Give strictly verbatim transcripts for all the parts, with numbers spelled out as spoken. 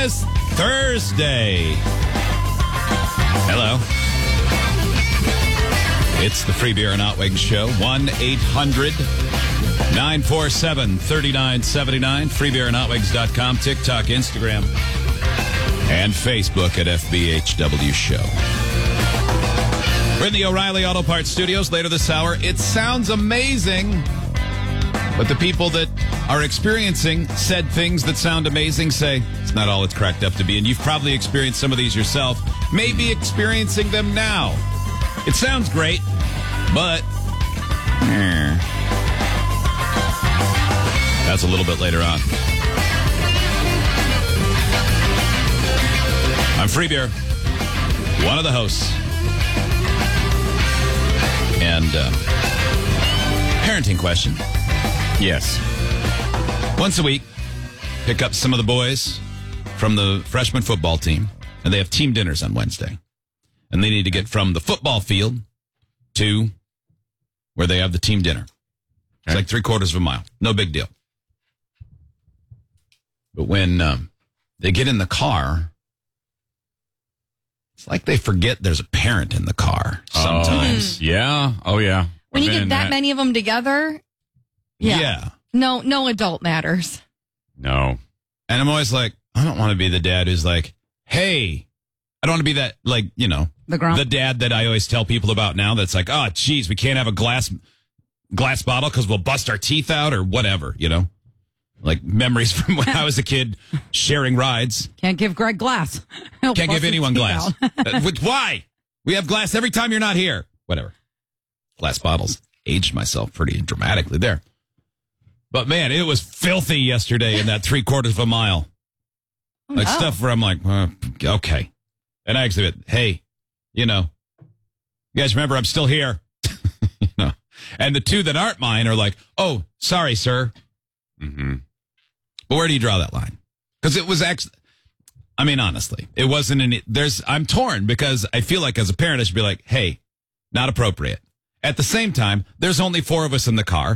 is Thursday. Hello. It's the Free Beer and Hot Wings Show. one eight hundred nine four seven three nine seven nine. free beer and hot wings dot com. TikTok, Instagram, and Facebook at F B H W Show. We're in the O'Reilly Auto Parts Studios later this hour. It sounds amazing, but the people that are experiencing said things that sound amazing say it's not all it's cracked up to be. And you've probably experienced some of these yourself, maybe experiencing them now. It sounds great, but eh. That's a little bit later on. I'm Free Beer, one of the hosts. And uh, parenting question. Yes. Once a week, pick up some of the boys from the freshman football team, and they have team dinners on Wednesday. And they need to get from the football field to where they have the team dinner. It's Okay. like three quarters of a mile. No big deal. But when um, they get in the car, it's like they forget there's a parent in the car sometimes. Oh, yeah. Oh, yeah. When I've you been get in that many of them together, yeah. yeah. No, no adult matters. No. And I'm always like, I don't want to be the dad who's like, hey, I don't want to be that, like, you know, The grump. the dad that I always tell people about now that's like, oh, geez, we can't have a glass glass bottle because we'll bust our teeth out or whatever, you know? Like memories from when I was a kid sharing rides. Can't give Greg glass. He'll Can't bust give anyone his glass. teeth out. Uh, with- Why? We have glass every time you're not here. Whatever. Glass bottles. Aged myself pretty dramatically there. But man, it was filthy yesterday in that three quarters of a mile. Like no. stuff where I'm like, uh, okay. And I actually went, hey, you know, you guys remember I'm still here. you know, and the two that aren't mine are like, oh, sorry, sir. Mm-hmm. But where do you draw that line? Because it was actually, I mean, honestly, it wasn't any, there's, I'm torn because I feel like as a parent, I should be like, hey, not appropriate. At the same time, there's only four of us in the car.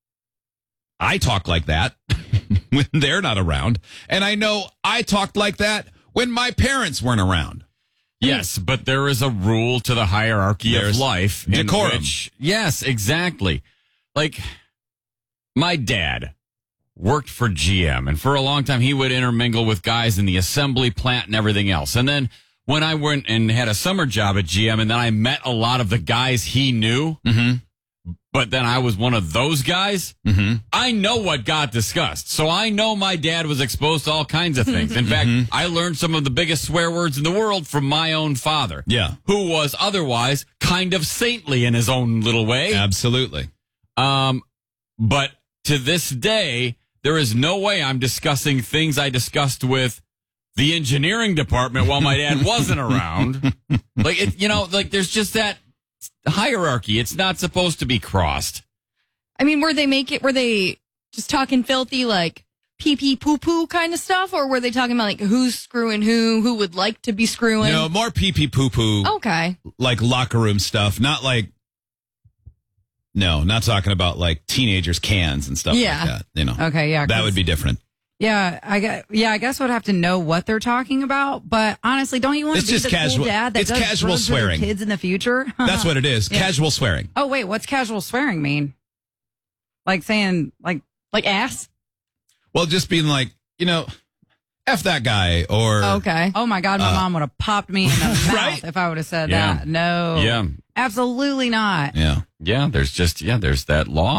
I talk like that when they're not around. And I know I talked like that when my parents weren't around. Yes, but there is a rule to the hierarchy There's of life. in decorum. which- yes, exactly. Like, my dad worked for G M, and for a long time he would intermingle with guys in the assembly plant and everything else. And then when I went and had a summer job at G M, and then I met a lot of the guys he knew, Mm-hmm. but then I was one of those guys, Mm-hmm. I know what got discussed. So I know my dad was exposed to all kinds of things. In fact, I learned some of the biggest swear words in the world from my own father. Yeah. Who was otherwise kind of saintly in his own little way. Absolutely. Um, but to this day, there is no way I'm discussing things I discussed with the engineering department while my dad wasn't around. Like, it, you know, like there's just that hierarchy. It's not supposed to be crossed. I mean, were they make it? Were they just talking filthy, like pee pee poo poo kind of stuff, or were they talking about like who's screwing who, who would like to be screwing? No, more pee pee poo poo. Okay. Like locker room stuff, not like, no, not talking about like teenagers' cans and stuff Yeah. like that. You know, Okay, yeah. that 'cause- would be different. Yeah, I guess. Yeah, I guess would have to know what they're talking about. But honestly, don't you want It's to be just the casual- cool dad that it's does casual drugs with their swearing. kids in the future? That's what it is. Yeah. Casual swearing. Oh wait, what's casual swearing mean? Like saying like Like ass? Well, just being like, you know, F that guy or. Okay. oh my god, my Uh, mom would have popped me in the mouth Right? if I would have said Yeah. that. No. Yeah. Absolutely not. Yeah. Yeah, there's just, yeah, there's that law.